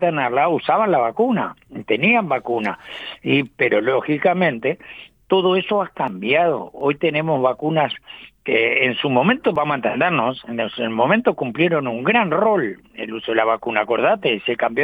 tenerla usaban la vacuna, tenían vacuna, pero lógicamente todo eso ha cambiado. Hoy tenemos vacunas que en su momento, vamos a entendernos, en el momento cumplieron un gran rol el uso de la vacuna, acordate, se cambió